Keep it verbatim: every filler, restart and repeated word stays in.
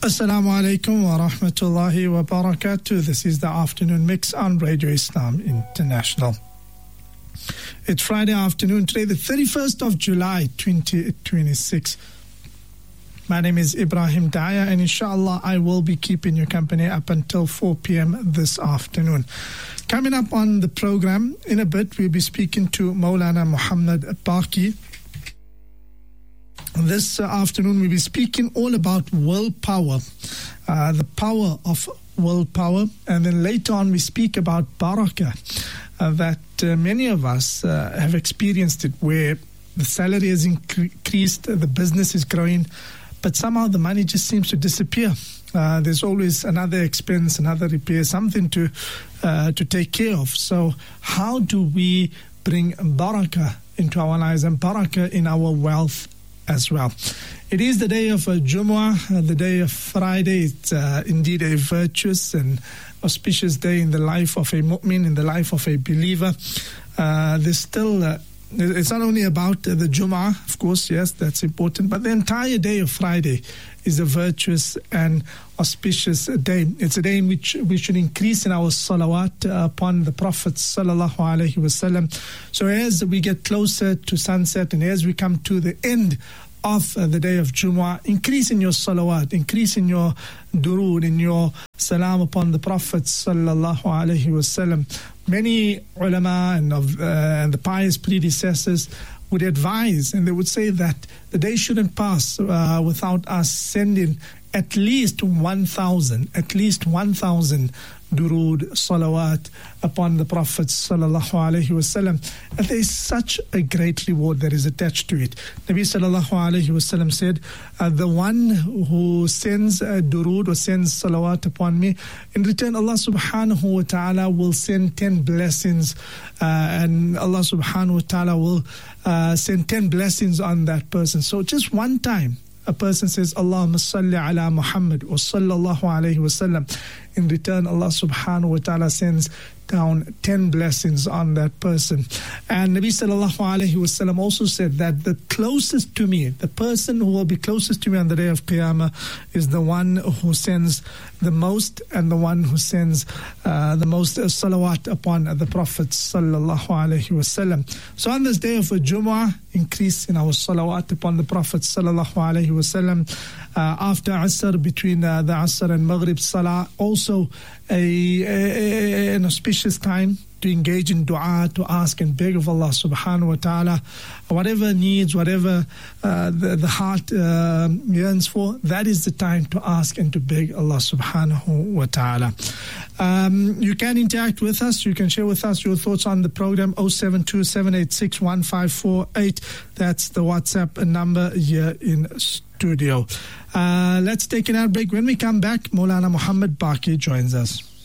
Assalamu alaikum wa rahmatullahi wa barakatuh. This is the afternoon mix on Radio Islam International. It's Friday afternoon today, the thirty-first of July, twenty twenty-six. My name is Ibrahim Daya, and inshallah I will be keeping you company up until four p.m. this afternoon. Coming up on the program in a bit, we'll be speaking to Maulana Muhammad Baqi. This uh, afternoon we'll be speaking all about willpower, uh, the power of willpower, and then later on we speak about barakah, uh, that uh, many of us uh, have experienced it, where the salary has incre- increased, the business is growing, but somehow the money just seems to disappear. Uh, there's always another expense, another repair, something to uh, to take care of. So how do we bring barakah into our lives and barakah in our wealth as well? It is the day of uh, Jumu'ah, uh, the day of Friday. It's uh, indeed a virtuous and auspicious day in the life of a mu'min, in the life of a believer. Uh, there's still, uh, it's not only about uh, the Jumu'ah, of course, yes, that's important, but the entire day of Friday is a virtuous and auspicious day. It's a day in which we should increase in our salawat upon the Prophet sallallahu alaihi wasallam. So as we get closer to sunset and as we come to the end of the day of Jumu'ah, increase in your salawat, increase in your durood, in your salam upon the Prophet sallallahu alaihi wasallam. Many ulama and of uh, and the pious predecessors would advise, and they would say that the day shouldn't pass uh, without us sending at least one thousand, at least one thousand durood, salawat upon the Prophet sallallahu alaihi wasallam. And there is such a great reward that is attached to it. Nabi sallallahu alaihi wasallam said, uh, the one who sends a durood or sends salawat upon me, in return Allah subhanahu wa ta'ala will send ten blessings, uh, and Allah subhanahu wa ta'ala will uh, send ten blessings on that person. So just one time a person says, Allahumma salli ala Muhammad wa sallallahu alayhi wa sallam. In return, Allah subhanahu wa ta'ala sends down ten blessings on that person. And Nabi sallallahu alayhi wa sallam also said that the closest to me, the person who will be closest to me on the day of Qiyamah, is the one who sends the most and the one who sends uh, the most uh, salawat upon the Prophet sallallahu alayhi wa sallam. So on this day of Jumu'ah, increase in our salawat upon the Prophet sallallahu alayhi wa sallam. Uh, after Asr, between uh, the Asr and Maghrib Salah, also a, a, an auspicious time to engage in dua, to ask and beg of Allah subhanahu wa ta'ala whatever needs, whatever uh, the, the heart uh, yearns for. That is the time to ask and to beg Allah subhanahu wa ta'ala. Um, you can interact with us. You can share with us your thoughts on the program. oh seven two, seven eight six, one five four eight. That's the WhatsApp number here in studio. Uh, let's take an ad break. When we come back, Maulana Muhammad Baqi joins us.